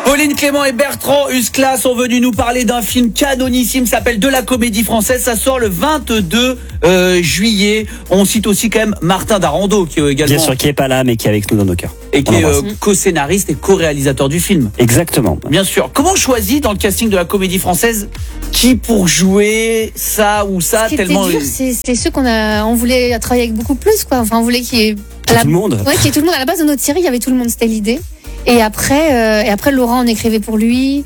Pauline Clément et Bertrand Huskla sont venus nous parler d'un film canonissime, s'appelle De la Comédie Française. Ça sort le 22 juillet. On cite aussi quand même Martin Darando, qui est également... Bien sûr, qui est pas là, mais qui est avec nous dans nos cœurs. Et qui est co-scénariste et co-réalisateur du film. Exactement. Bien sûr. Comment on choisit dans le casting de la Comédie Française qui pour jouer ça ou ça? Ce qui tellement était dur, c'est ceux on voulait travailler avec beaucoup plus, quoi. Enfin, on voulait qu'il y ait tout le monde. Ouais, qu'il y ait tout le monde. À la base de notre série, il y avait tout le monde, c'était l'idée. Et après, Laurent, on écrivait pour lui.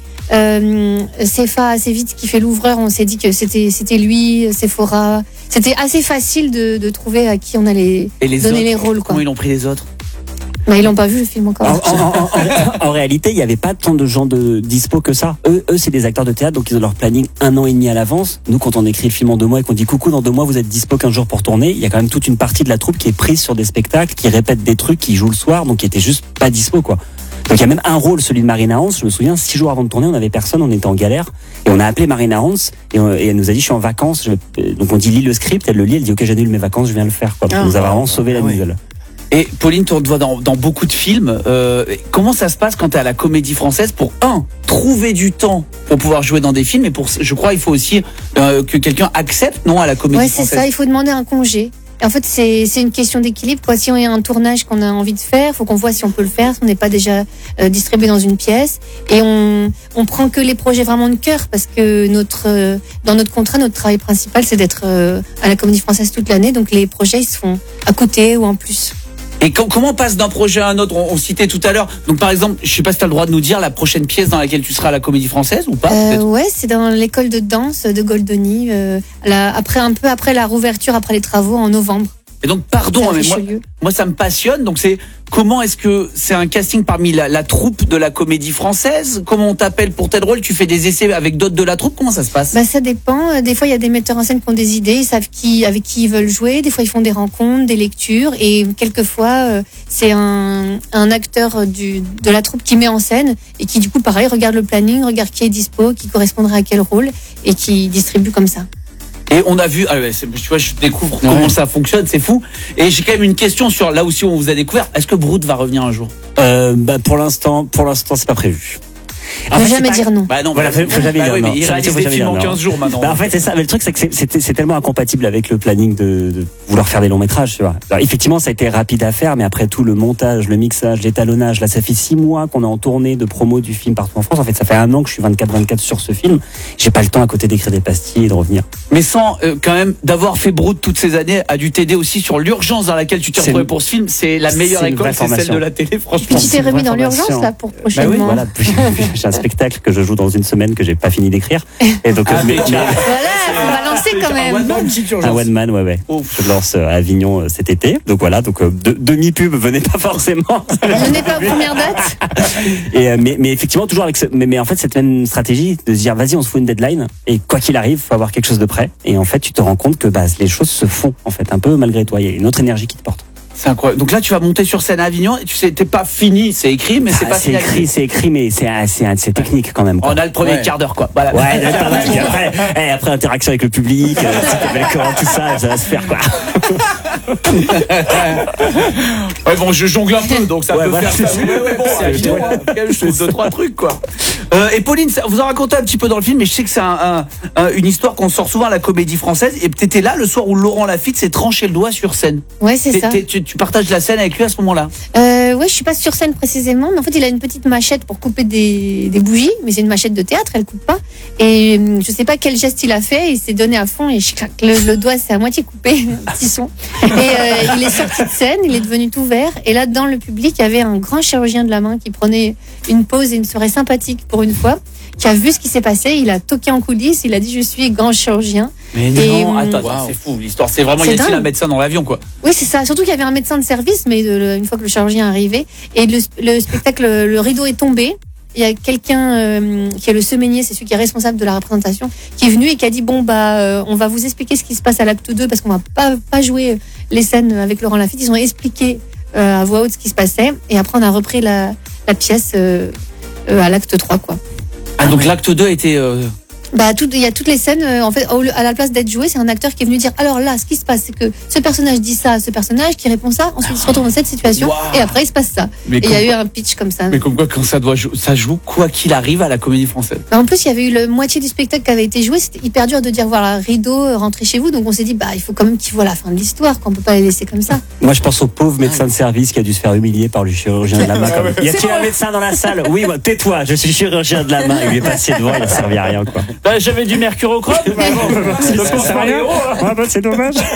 Sefa, assez vite, qui fait l'ouvreur, on s'est dit que c'était lui, Sephora. C'était assez facile de trouver à qui on allait donner les rôles, quoi. Comment ils l'ont pris les autres? Bah, ils l'ont pas vu, le film, encore. En réalité, il n'y avait pas tant de gens de dispo que ça. Eux, c'est des acteurs de théâtre, donc ils ont leur planning 1 an et demi à l'avance. Nous, quand on écrit le film en 2 mois et qu'on dit coucou, dans 2 mois, vous êtes dispo 15 jours pour tourner, il y a quand même toute une partie de la troupe qui est prise sur des spectacles, qui répète des trucs, qui joue le soir, donc qui était juste pas dispo, quoi. Donc il y a même un rôle, celui de Marina Hans. Je me souviens, 6 jours avant de tourner, on n'avait personne, on était en galère. Et on a appelé Marina Hans et elle nous a dit, je suis en vacances. Donc on dit, lis le script, elle le lit, elle dit, ok, j'annule mes vacances, je viens le faire, quoi. Donc on nous a vraiment sauvé la nouvelle. Et Pauline, tu te vois dans beaucoup de films. Comment ça se passe quand tu es à la Comédie Française pour trouver du temps pour pouvoir jouer dans des films, et je crois il faut aussi que quelqu'un accepte, non, à la Comédie Française. Ouais, c'est ça, il faut demander un congé. Et en fait, c'est une question d'équilibre, quoi. Si on a un tournage qu'on a envie de faire, faut qu'on voit si on peut le faire, si on n'est pas déjà distribué dans une pièce. Et on prend que les projets vraiment de cœur, parce que dans notre contrat, notre travail principal, c'est d'être à la Comédie Française toute l'année. Donc les projets, ils se font à côté ou en plus. Et comment on passe d'un projet à un autre? On citait tout à l'heure. Donc par exemple, je sais pas si tu as le droit de nous dire la prochaine pièce dans laquelle tu seras à la Comédie Française ou pas? Ouais, c'est dans l'école de danse de Goldoni, après la rouverture, après les travaux en novembre. Et donc pardon, mais moi ça me passionne. Donc comment est-ce que c'est un casting parmi la troupe de la Comédie Française? Comment on t'appelle pour tel rôle? Tu fais des essais avec d'autres de la troupe? Comment ça se passe? Bah ça dépend. Des fois il y a des metteurs en scène qui ont des idées, ils savent avec qui ils veulent jouer. Des fois ils font des rencontres, des lectures, et quelquefois c'est un acteur de la troupe qui met en scène et qui du coup pareil regarde le planning, regarde qui est dispo, qui correspondra à quel rôle, et qui distribue comme ça. Et on a vu, tu vois, je découvre comment ça fonctionne, c'est fou. Et j'ai quand même une question sur là aussi où on vous a découvert. Est-ce que Brood va revenir un jour? Pour l'instant, c'est pas prévu. Faut jamais dire non. Bah non, voilà, faut jamais dire non. Mais il réalise des films en 15 jours maintenant. En fait, c'est ça. Mais le truc, c'est que c'est tellement incompatible avec le planning de vouloir faire des longs métrages, tu vois. Alors, effectivement, ça a été rapide à faire, mais après tout le montage, le mixage, l'étalonnage, là, ça fait 6 mois qu'on est en tournée de promo du film partout en France. En fait, ça fait 1 an que je suis 24/24 sur ce film. J'ai pas le temps à côté d'écrire des pastilles et de revenir. Mais sans, quand même, d'avoir fait Brood toutes ces années, a dû t'aider aussi sur l'urgence dans laquelle tu t'es retrouvé pour ce film. C'est la meilleure école, c'est celle de la télé, franchement. Puis tu t'es remis dans l'urgence, là, pour prochainement. Bah oui, voilà. J'ai un spectacle que je joue dans 1 semaine que j'ai pas fini d'écrire. Et donc, voilà, on va lancer quand même. Un one man, ouais. Je lance à Avignon cet été. Donc voilà, demi-pub, venez pas forcément. Venez pas aux premières dates. Et, mais effectivement, toujours avec mais en fait, cette même stratégie de se dire, vas-y, on se fout une deadline. Et quoi qu'il arrive, faut avoir quelque chose de prêt. Et en fait, tu te rends compte que, les choses se font, en fait, un peu malgré toi. Il y a une autre énergie qui te porte. C'est incroyable. Donc là, tu vas monter sur scène à Avignon et tu sais, t'es pas fini, c'est écrit, mais c'est pas fini. C'est écrit, mais c'est technique quand même, quoi. On a le premier quart d'heure, quoi. Voilà. Ouais, après interaction avec le public, tout ça va se faire, quoi. Ouais, bon, je jongle un peu, donc ça peut faire ça. C'est Avignon, je fais 2-3 trucs, quoi. Et Pauline, vous en racontez un petit peu dans le film, mais je sais que c'est une histoire qu'on sort souvent à la Comédie Française, et t'étais là le soir où Laurent Lafitte s'est tranché le doigt sur scène. Ouais, c'est ça. Tu partages la scène avec lui à ce moment-là? Ouais, je suis pas sur scène précisément, mais en fait, il a une petite machette pour couper des bougies, mais c'est une machette de théâtre, elle coupe pas. Et je sais pas quel geste il a fait, il s'est donné à fond et le doigt s'est à moitié coupé, un petit son. Et il est sorti de scène, il est devenu tout vert. Et là, dans le public, il y avait un grand chirurgien de la main qui prenait une pause et une soirée sympathique pour une fois, qui a vu ce qui s'est passé, il a toqué en coulisses, il a dit je suis grand chirurgien. Mais non, attends, c'est fou l'histoire, c'est vraiment, il y a un médecin dans l'avion, quoi. Oui, c'est ça, surtout qu'il y avait un médecin de service, mais une fois que le chirurgien est arrivé, et le spectacle, le rideau est tombé, il y a quelqu'un qui est le semainier, c'est celui qui est responsable de la représentation, qui est venu et qui a dit on va vous expliquer ce qui se passe à l'acte 2, parce qu'on va pas jouer les scènes avec Laurent Lafitte, ils ont expliqué à voix haute ce qui se passait, et après on a repris la pièce à l'acte 3, quoi. Ah, donc l'acte 2 était Bah, il y a toutes les scènes, en fait, à la place d'être joué, c'est un acteur qui est venu dire, alors là, ce qui se passe, c'est que ce personnage dit ça, ce personnage qui répond ça, ensuite il se retrouve dans cette situation, Wow. et après il se passe ça. Mais Et il y a eu un pitch comme ça. Mais comme quoi, quand ça joue quoi qu'il arrive à la Comédie Française. Bah, en plus, il y avait eu la moitié du spectacle qui avait été joué, c'était hyper dur de dire, voilà, rideau, rentrez chez vous, donc on s'est dit, bah, il faut quand même qu'ils voient la fin de l'histoire, qu'on peut pas les laisser comme ça. Moi, je pense au pauvre médecin de service qui a dû se faire humilier par le chirurgien de la main. Y a-t-il un médecin dans la salle? Oui, moi, tais-toi, je suis chirurgien de la main. Il est passé devant, il a servi à rien, quoi. J'avais du mercure au crâne. C'est dommage.